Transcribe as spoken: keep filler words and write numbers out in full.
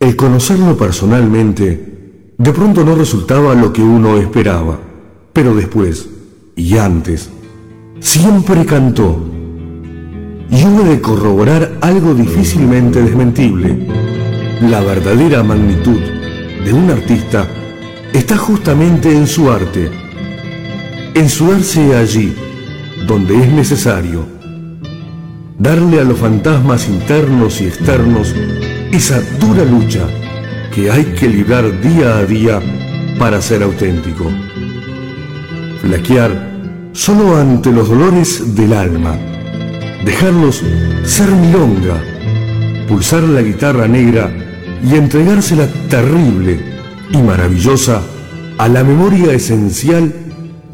El conocerlo personalmente de pronto no resultaba lo que uno esperaba, pero después, y antes, siempre cantó. Y hube de corroborar algo difícilmente desmentible. La verdadera magnitud de un artista está justamente en su arte, en su darse allí donde es necesario, darle a los fantasmas internos y externos esa dura lucha que hay que librar día a día para ser auténtico. Flaquear solo ante los dolores del alma, dejarlos ser milonga, pulsar la guitarra negra y entregársela terrible y maravillosa a la memoria esencial